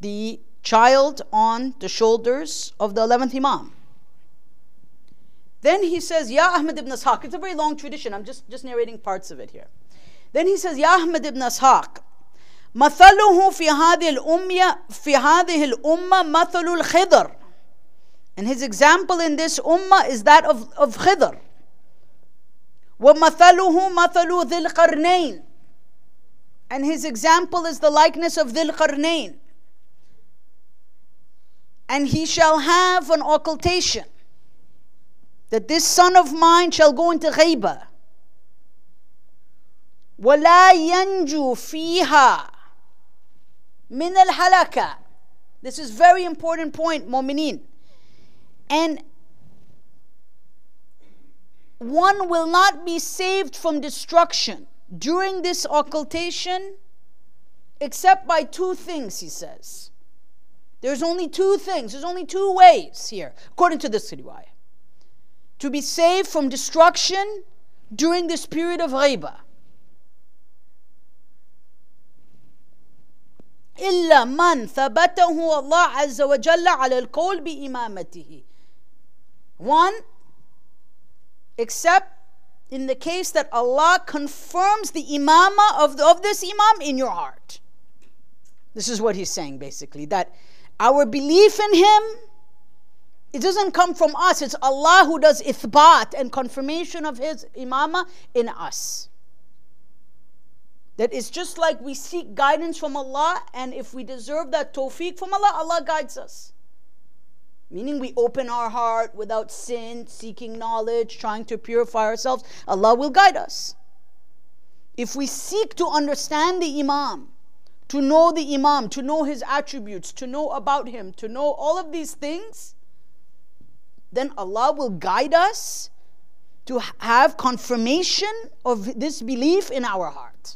the child on the shoulders of the 11th Imam. Then he says, Ya Ahmad ibn Ishaq. It's a very long tradition. I'm just narrating parts of it here. Then he says, Ya Ahmad ibn Ishaq, مثله في هذه الأمة مثل الخضر. And his example in this ummah is that of Khidr. وَمَثَلُهُ مَثَلُ ذِي الْقَرْنَيْنِ. And his example is the likeness of Dhil Qarnayn. And he shall have an occultation that this son of mine shall go into ghaibah. وَلَا يَنْجُو فِيهَا مِنَ الْحَلَكَةِ. This is very important point, mu'mineen. And one will not be saved from destruction during this occultation except by two things, he says. There's only two things, there's only two ways here, according to this riwayah, to be saved from destruction during this period of ghaibah. إلا من ثبته الله عز وجل على القول بإمامته. One, except in the case that Allah confirms the imamah of this imam in your heart. This is what he's saying basically, that our belief in him, it doesn't come from us, it's Allah who does ithbat and confirmation of his imamah in us. That is just like we seek guidance from Allah, and if we deserve that tawfiq from Allah, Allah guides us. Meaning we open our heart without sin, seeking knowledge, trying to purify ourselves, Allah will guide us. If we seek to understand the Imam, to know the Imam, to know his attributes, to know about him, to know all of these things, then Allah will guide us to have confirmation of this belief in our heart.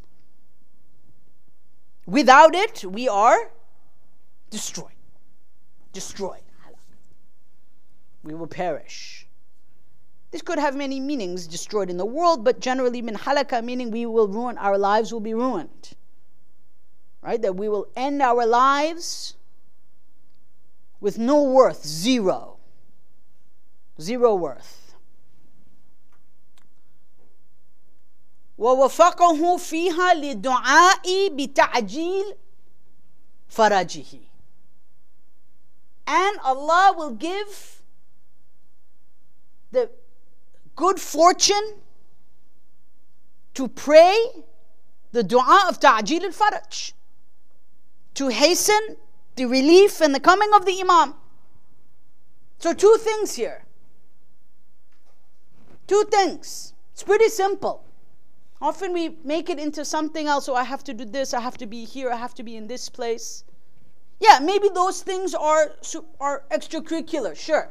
Without it, we are destroyed. Destroyed. We will perish. This could have many meanings, destroyed in the world, but generally min halaka, meaning we will ruin, our lives will be ruined. Right? That we will end our lives with no worth, zero. Zero worth. وَوَفَقَهُ فِيهَا لِدُعَاءِ بِتَعْجِيلِ فَرَجِهِ. And Allah will give the good fortune to pray the dua of ta'jil al-faraj, to hasten the relief and the coming of the Imam. So two things here. Two things. It's pretty simple. Often we make it into something else. So I have to do this, I have to be here, I have to be in this place. Yeah, maybe those things are extracurricular, sure.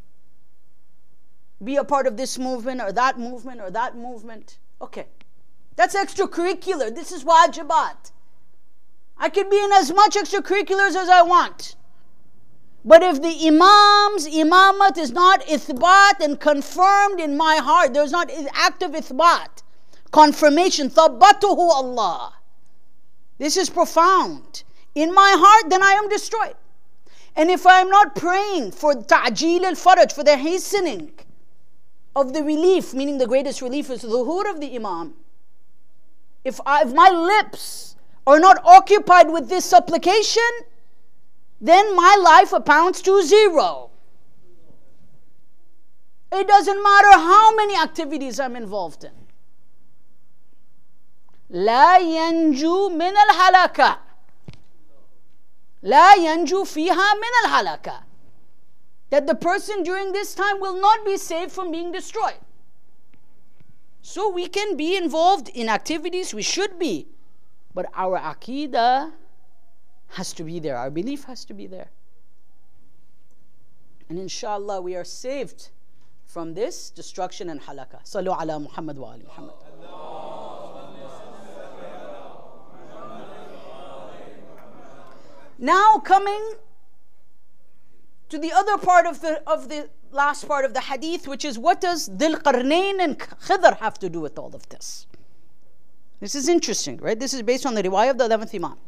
Be a part of this movement or that movement or that movement. Okay. That's extracurricular. This is wajibat. I can be in as much extracurriculars as I want. But if the Imam's imamat is not ithbat and confirmed in my heart, there's not active ithbat, confirmation, thabbatuhu Allah. This is profound. In my heart, then I am destroyed. And if I am not praying for ta'jil al-faraj, for the hastening of the relief, meaning the greatest relief is the dhuhur of the Imam, if my lips are not occupied with this supplication, then my life amounts to zero. It doesn't matter how many activities I'm involved in. لا ينجو من الحلقة. لا ينجو فيها من الحلقة. That the person during this time will not be saved from being destroyed. So we can be involved in activities, we should be. But our aqidah has to be there, our belief has to be there. And inshallah we are saved from this destruction and halakah. Sallu ala Muhammad wa ali Muhammad. Now coming to the other part of the last part of the hadith, which is what does Dhil Qarnayn and Khidr have to do with all of this? This is interesting, right? This is based on the riwayah of the 11th Imam.